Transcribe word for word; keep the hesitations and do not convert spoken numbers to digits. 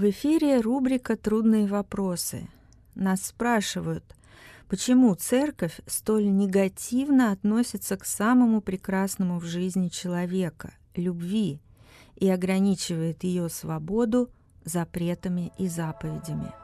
В эфире рубрика «Трудные вопросы». Нас спрашивают, почему церковь столь негативно относится к самому прекрасному в жизни человека – любви, и ограничивает ее свободу запретами и заповедями.